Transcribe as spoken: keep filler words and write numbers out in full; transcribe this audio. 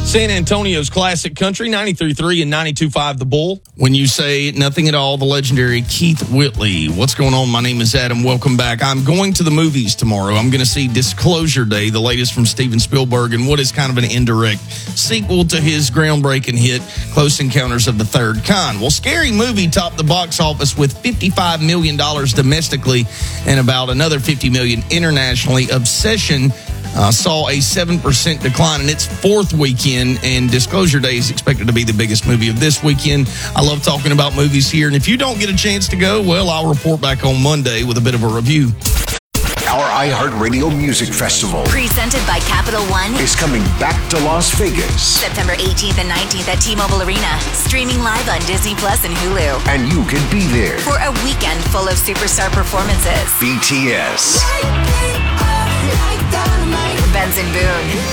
San Antonio's classic country, ninety-three point three and ninety-two point five The Bull. When you say nothing at all, the legendary Keith Whitley. What's going on? My name is Adam. Welcome back. I'm going to the movies tomorrow. I'm going to see Disclosure Day, the latest from Steven Spielberg, and what is kind of an indirect sequel to his groundbreaking hit, Close Encounters of the Third Kind. Well, Scary Movie topped the box office with fifty-five million dollars domestically and about another fifty million dollars internationally. Obsession Uh, saw a seven percent decline in its fourth weekend, and Disclosure Day is expected to be the biggest movie of this weekend. I love talking about movies here, and if you don't get a chance to go, well, I'll report back on Monday with a bit of a review. Our iHeartRadio Music Festival, presented by Capital One, is coming back to Las Vegas. September eighteenth and nineteenth at T-Mobile Arena. Streaming live on Disney Plus and Hulu. And you can be there for a weekend full of superstar performances. B T S, Benson Boone,